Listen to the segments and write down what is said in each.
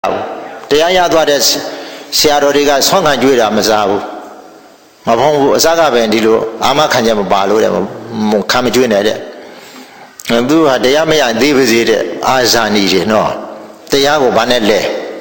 တရားရသွားတဲ့ဆရာတော်တွေကဆွမ်းခံကြွေးတာမစားဘူးမဖုံးဘူးအစကပဲဒီလိုအာမခံချက်မပါလို့တဲ့ခံမကြွေးနဲ့တဲ့သူကတရားမရသေးပါစေတဲ့အာဇာနည်တွေနော်တရားကိုဘာနဲ့လဲ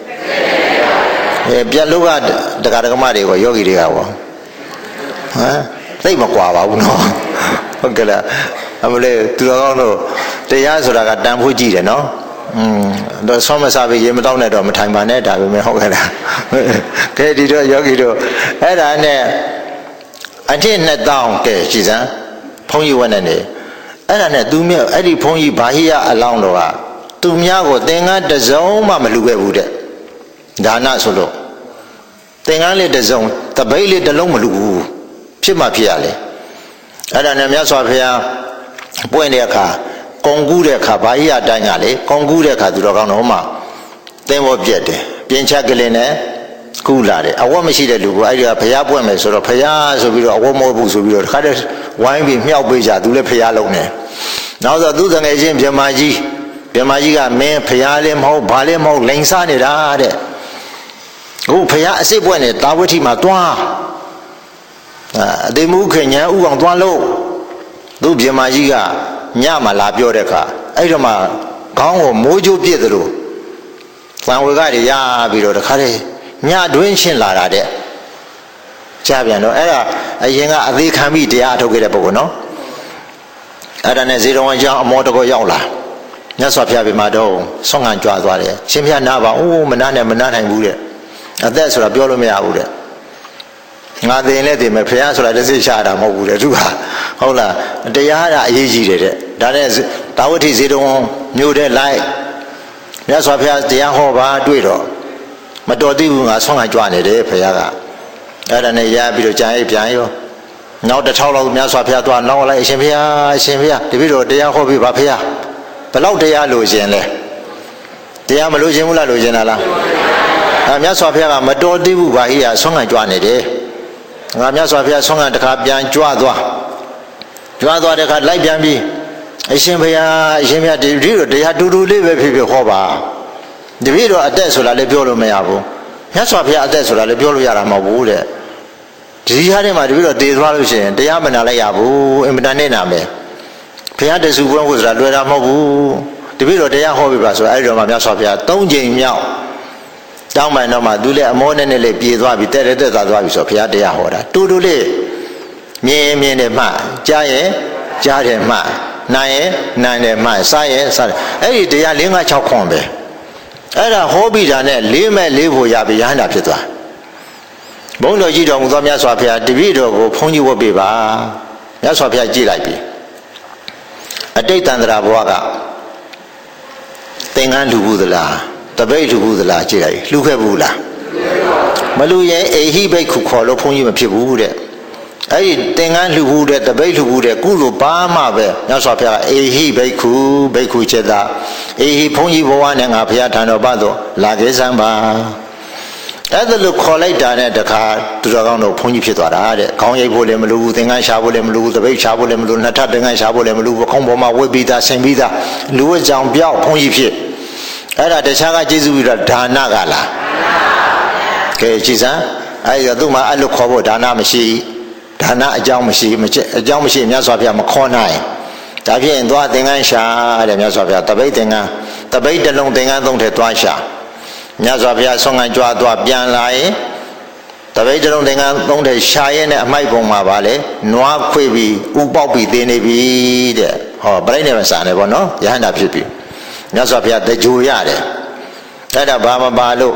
ပြက်လို့ကတရားဓမ္မတွေကိုယောဂီတွေကပေါ့သိမကွာပါဘူးနော်ဟုတ်ကဲ့လားအမလေးသူတော်ကောင်းတို့တရားဆိုတာကတန်ဖိုးကြည့်တယ်နော်တော့ဆောမစားပြီးရေမတောက်နဲ့တော့မထိုင်ပါနဲ့ဒါပဲမဟုတ်ခဲ့လားကဲဒီတော့ယောဂီတို့အဲ့ဒါနဲ့အထစ်2000ကဲကြည်စမ်းဘုန်းကြီးဝတ်နေတယ်အဲ့ဒါနဲ့သူမြတ်အဲ့ဒီဘုန်းကြီးဘာဟိယအလောင်းတော်ကသူများကိုသင်္ကန်းတစ်စုံမှမလူခဲ့ဘူးတဲ့ဒါနဆိုလို့သင်္ကန်းလေးတစ်စုံတပိတ်လေးတစ်လုံးမလူဘူးဖြစ်မှဖြစ်ရလေအဲ့ဒါနဲ့မြတ်စွာဘုရားပွင့်တဲ့အခါကုံကူးတဲ့အခါဘာဟိယအတိုင်းကလေကုံကူးတဲ့အခါသူတော်ကောင်းတော်မှသင်္ဘောပြက်တယ်ပြင်ချက်ကလေးနဲ့ကူးလာတယ်အဝတ်မရှိတဲ့လူကအဲ့ဒီကဘုရားပွင့်မယ်ဆိုတော့ဘုရားဆိုပြီးတော့အဝတ်မဟုတ်ဘူးဆိုပြီးတော့တခါတည်းဝိုင်းပြီးမြောက်ပေးကြသူလည်းဘုရားလုံးတယ်နောက်ဆိုသူတငယ်ချင်းဗြဟ္မာကြီးကမင်းဘုရားလည်းမဟုတ်ဘာလည်းမဟုတ်လိန်စားနေတာတဲ့အခုဘုရားအစစ်ပွင့်နေတာဝဋ္ဌိမှာတွားအသေးမှုခင်ညာဥအောင်တွားလို့သူဗြဟ္မာကြီးကညမှာလာပြောတဲ့အခါအဲ့တော့မှခေါင်းကိုမိုးကြိုးပြစ်သလိုသံဝေကတွေရပြီးတော့တခါတည်းညတွင်းရှင်းလာတာတဲ့ကြားပြန်တော့အဲ့ဒါအရင်ကအသေးခံပြီးတရားထုတ်ခဲ့တဲ့ပုဂ္ဂိုလ်နော်အဲ့ဒါနဲ့ဇေတဝန်ကျောင်းအမောတကောရောက်လာမြတ်စွာဘုရားပြမတော့ဆွမ်းခံကြွားသွားတယ်ရှင်ဘုရားနားပါအိုးမနာနဲ့မနာနိုင်ဘူးတဲ့အသက်ဆိုတာပြောလို့မရဘူးတဲ့ငါသိရင်လည်းသိမယ်ဘုရားဆိုတာတစ်စိတ်ရှာတာမဟုတ်ဘူးတဲ့သူကဟုတ်လားတရားကအရေးကြီးတယ်တဲ့ဒါနဲ့တာဝတိဇေတဝန်မြို့တဲ့လိုက်မြတ်စွာဘုရားတရားဟောပါတွေ့တော့မတော်သေးဘူးငါဆွမ်းခံကြွားနေတယ်ဘုရားကအဲ့ဒါနဲ့ရပြီးတော့ကြံအိပ်ပြန်ရောနောက်တစ်ထောက်လောက်မြတ်စွာဘုရားသွားနောက်လိုက်အရှင်ဘုရားတပည့်တော်တရားဟောပြီးပါဘုရားဘယ်လောက်တရားလိုချင်လဲတရားမလိုချင်ဘူးလားလိုချင်တာလားမြတ်စွာဘုရားကမတော်သေးဘူးဘာဟိယဆွမ်းခံကြွားနေတယ်ငါမြတ်စွာဘုရားဆွမ်းခံတစ်ခါပြန်ကြွားသွားတဲ့ခါလိုက်ပြန်ပြီးအရှင်ဘုရားတပည့်တော်တရားတူတူလေးပဲဖြစ်ဖြစ်ဟောပါတပည့်တော်အသက်ဆိုတာလည်းပြောလို့မရဘူးမြတ်စွာဘုရားအသက်ဆိုတာလည်းပြောလို့ရတာမဟုတ်ဘူးတဲ့ဒီဟာထဲမှာတပည့်တော်တည်သွားလို့ရှိရင်တရားမနာလိုက်ရဘူးအင်မတန်နဲ့နာမယ်ဘုရားတဆူပွဲကိုဆိုတာလွယ်တာမဟုတ်ဘူးတပည့်တော်တရားဟောပြပါဆိုအဲ့ဒီတော့မှမြတ်စွာဘုရား၃ကြိမ်မြောက်တောင်းပန်တော့မှသူလည်းအမောနဲ့လေးပြေသွားပြီးတက်သွားပြီဆိုဘုရားတရားဟောတာတူတူလေးမြင်တယ်မှကြားရင်ကြားတယ်မှနားရင်နားတယ်မှစားရင်စားတယ်အဲ့ဒီတရား၄-၅-6ခွန်ပဲအဲ့ဒါဟောပြီးတာနဲ့လေးဖို့ရပြီရဟန္တာဖြစ်သွားဘုန်းတော်ကြီးတော်မူသောမြတ်စွာဘုရားတပည့်တော်ကိုဘုန်းကြီးဝတ်ပေးပါမြတ်စွာဘုရားကြည်လိုက်ပြီအတိတ်တန္တရာဘဝကသင်္ကန်းလူဘူးသလားတပိတ်လူဘူးသလားကြည်လိုက်လှူခဲ့ဘူးလားမလူရင်အေဟိဘိက္ခုခေါ်လို့ဘုန်းကြီးမဖြစ်ဘူးတဲ့အဲ့ဒီသင်္ကန်းလှူဘူးတဲ့တပိတ်လှူဘူးတဲ့ကုလိုဘာမှပဲမြတ်စွာဘုရားအေဟိဘိက္ခုจิตတာအေဟိဘုန်းကြီးဘဝနဲ့ငါဘုရားထံတော်ပတ်တော့လာခဲ့စမ်းပါအဲ့ဒါလို့ခေါ်လိုက်တာနဲ့တခါသူတော်ကောင်းတို့ဘုန်းကြီးဖြစ်သွားတာတဲ့ခေါင်းရိပ်ဖို့လည်းမလိုဘူးသင်္ကန်းရှာဖို့လည်းမလိုဘူးတပိတ်ရှာဖို့လည်းမလိုနှစ်ထပ်သင်္ကန်းရှာဖို့လည်းမလိုဘူးခေါင်းပေါ်မှာဝိပိတာဆင်ပြီးသားလူဝတ်ကြောင်ပြောက်ဘုန်းကြီးဖြစ်အဲ့ဒါတခြားကကျေးဇူးပြီးတော့ဒါနကလားကဲကြည်စမ်းအဲ့ဒါသူ့မှာအဲ့လိုခေါ်ဖို့ဒါနမရှိဒါနအကြောင်းမရှိမြတ်စွာဘုရားမခေါ်နိုင်ဒါဖြင့်သွားသင်္ကန်းရှာတဲ့မြတ်စွာဘုရားတပိတ်သင်္ကန်းတပိတ်တစ်လုံးသင်္ကန်းသုံးထည့်သွားရှာမြတ်စွာဘုရားဆွမ်းခံကြွားသွားပြန်လာရင်တပိတ်တစ်လုံးသင်္ကန်းသုံးထည့်ရှာရဲနဲ့အမိုက်ပုံမှာပါလေနွားခွေပြီးဥပေါက်ပြီးသင်နေပြီတဲ့ဟောပြိဋိဘံစာနေပေါ့နော်ယဟန္တာဖြစ်ပြီမြတ်စွာဘုရားတကြိုရတယ်အဲ့ဒါဘာမပါလို့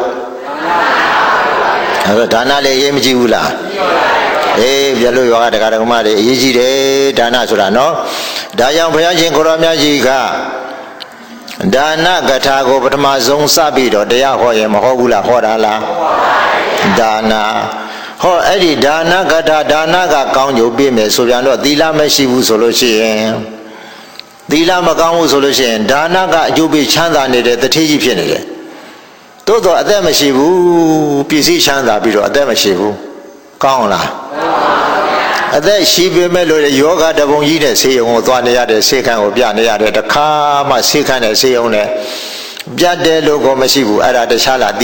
အဲ့တော့ဒါနလည်းရေးမကြည့်ဘူးလားပြလို့ယောဂတရားဓမ္မတွေအရေးကြီးတယ်ဒါနဆိုတာနော်ဒါကြောင့်ဘုရားရှင်ကိုရောမြတ်ကြီးကဒါနကထာကိုပထမဆုံးစပြီးတော့တရားဟောရင်မဟုတ်ဘူးလားဟောတာလားဒါနဟောအဲ့ဒီဒါနကထာဒါနကကောင်းကျိုးပေးမယ်ဆိုပြန်တော့သီလမရှိဘူးဆိုလို့ရှိရင်သီလမကောင်းဘူးဆိုလို့ရှိရင်ဒါနကအကျိုးပေးချမ်းသာနေတဲ့တထေးကြီးဖြစ်နေတယ်တိုးတော့အသက်မရှိဘူးပစ္စည်းချမ်းသာပြီးတော့အသက်မရှိဘူးကောင်းလားအသက်ရှိပေမဲ့လို့ယောဂတပုံကြီးနဲ့ဆေးရုံကိုသွားနေရတဲ့ဆေးခန်းကိုပြနေရတဲ့တခါမှဆေးခန်းနဲ့ဆေးရုံနဲ့ပြတ်တယ်လို့ကိုမရှိဘူးအဲ့ဒါတခြားလား